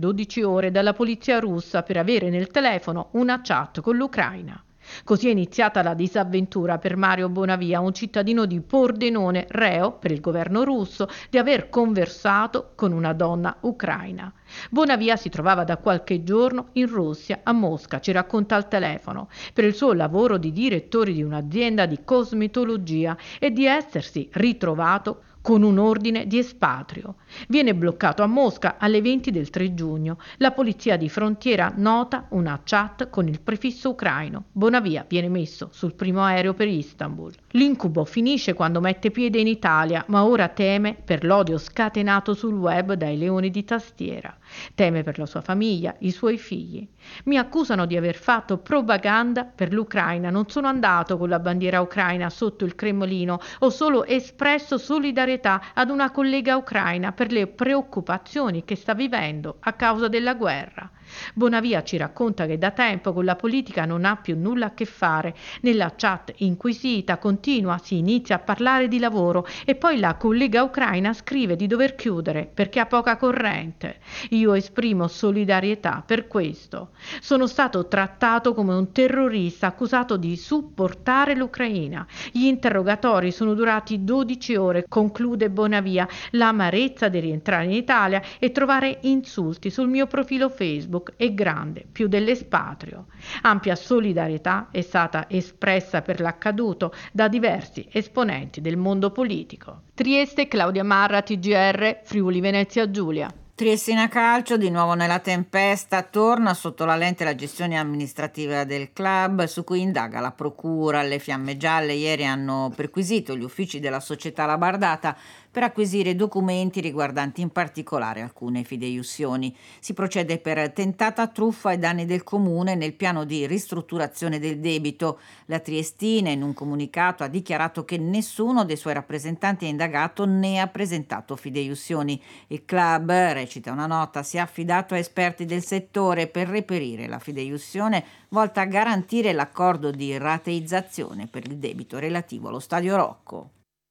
12 ore dalla polizia russa per avere nel telefono una chat con l'Ucraina. Così è iniziata la disavventura per Mario Bonavia, un cittadino di Pordenone, reo per il governo russo di aver conversato con una donna ucraina. Bonavia si trovava da qualche giorno in Russia, a Mosca, ci racconta al telefono, per il suo lavoro di direttore di un'azienda di cosmetologia e di essersi ritrovato con un ordine di espatrio. Viene bloccato a Mosca alle 20 del 3 giugno. La polizia di frontiera nota una chat con il prefisso ucraino. Bonavia viene messo sul primo aereo per Istanbul. L'incubo finisce quando mette piede in Italia, ma ora teme per l'odio scatenato sul web dai leoni di tastiera. Teme per la sua famiglia, i suoi figli. Mi accusano di aver fatto propaganda per l'Ucraina. Non sono andato con la bandiera ucraina sotto il Cremlino, ho solo espresso solidarietà ad una collega ucraina per le preoccupazioni che sta vivendo a causa della guerra. Bonavia ci racconta che da tempo con la politica non ha più nulla a che fare. Nella chat inquisita si inizia a parlare di lavoro e poi la collega ucraina scrive di dover chiudere perché ha poca corrente. Io esprimo solidarietà per questo. Sono stato trattato come un terrorista accusato di supportare l'Ucraina. Gli interrogatori sono durati 12 ore, conclude Bonavia. L'amarezza di rientrare in Italia e trovare insulti sul mio profilo Facebook è grande, più dell'espatrio. Ampia solidarietà è stata espressa per l'accaduto da diversi esponenti del mondo politico. Trieste, Claudia Marra, TGR, Friuli Venezia Giulia. Triestina Calcio, di nuovo nella tempesta, torna sotto la lente la gestione amministrativa del club su cui indaga la procura. Le Fiamme Gialle ieri hanno perquisito gli uffici della società La Bardata per acquisire documenti riguardanti in particolare alcune fideiussioni. Si procede per tentata truffa ai danni del comune nel piano di ristrutturazione del debito. La Triestina in un comunicato ha dichiarato che nessuno dei suoi rappresentanti è indagato né ha presentato fideiussioni. Il club, recita una nota, si è affidato a esperti del settore per reperire la fideiussione volta a garantire l'accordo di rateizzazione per il debito relativo allo Stadio Rocco.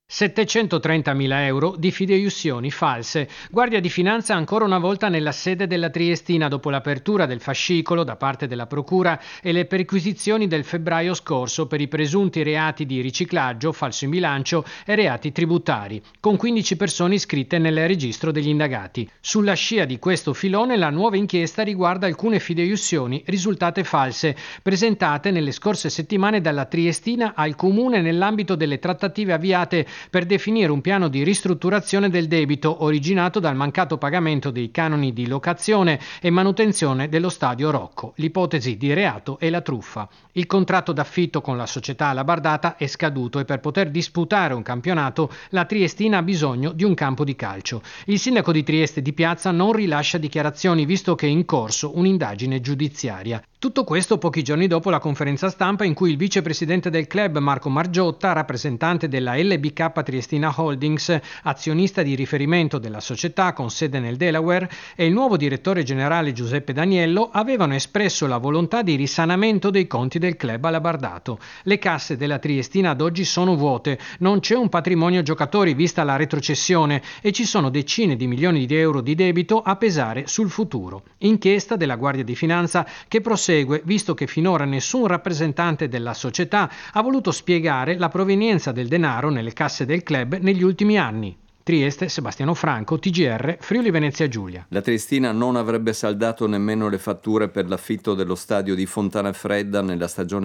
730.000 euro di fideiussioni false. Guardia di Finanza ancora una volta nella sede della Triestina dopo l'apertura del fascicolo da parte della Procura e le perquisizioni del febbraio scorso per i presunti reati di riciclaggio, falso in bilancio e reati tributari, con 15 persone iscritte nel registro degli indagati. Sulla scia di questo filone la nuova inchiesta riguarda alcune fideiussioni risultate false, presentate nelle scorse settimane dalla Triestina al Comune nell'ambito delle trattative avviate per definire un piano di ristrutturazione del debito originato dal mancato pagamento dei canoni di locazione e manutenzione dello Stadio Rocco. L'ipotesi di reato è la truffa. Il contratto d'affitto con la società La Bardata è scaduto e per poter disputare un campionato la Triestina ha bisogno di un campo di calcio. Il sindaco di Trieste Di Piazza non rilascia dichiarazioni visto che è in corso un'indagine giudiziaria. Tutto questo pochi giorni dopo la conferenza stampa in cui il vicepresidente del club Marco Margiotta, rappresentante della LBK Triestina Holdings, azionista di riferimento della società con sede nel Delaware, e il nuovo direttore generale Giuseppe Daniello avevano espresso la volontà di risanamento dei conti del club alabardato. Le casse della Triestina ad oggi sono vuote, non c'è un patrimonio giocatori vista la retrocessione e ci sono decine di milioni di euro di debito a pesare sul futuro. Inchiesta della Guardia di Finanza che prosegue visto che finora nessun rappresentante della società ha voluto spiegare la provenienza del denaro nelle casse del club negli ultimi anni. Trieste, Sebastiano Franco, TGR, Friuli Venezia Giulia. La Triestina non avrebbe saldato nemmeno le fatture per l'affitto dello stadio di Fontana Fredda nella stagione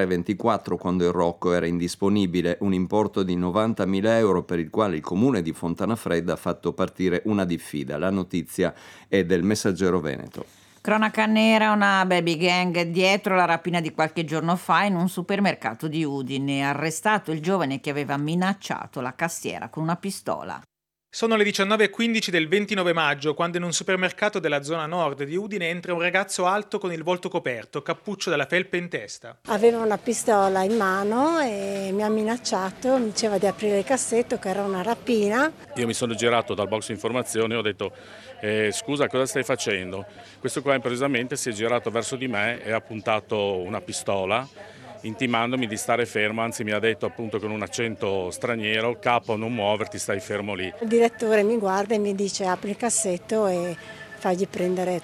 23-24 quando il Rocco era indisponibile, un importo di 90.000 euro per il quale il comune di Fontana Fredda ha fatto partire una diffida. La notizia è del Messaggero Veneto. Cronaca nera, una baby gang dietro la rapina di qualche giorno fa in un supermercato di Udine. Arrestato il giovane che aveva minacciato la cassiera con una pistola. Sono le 19:15 del 29 maggio quando in un supermercato della zona nord di Udine entra un ragazzo alto con il volto coperto, cappuccio della felpe in testa. Aveva una pistola in mano e mi ha minacciato, mi diceva di aprire il cassetto che era una rapina. Io mi sono girato dal box informazioni e ho detto scusa, cosa stai facendo? Questo qua improvvisamente si è girato verso di me e ha puntato una pistola intimandomi di stare fermo, anzi mi ha detto appunto con un accento straniero: capo, non muoverti, stai fermo lì. Il direttore mi guarda e mi dice apri il cassetto e fagli prendere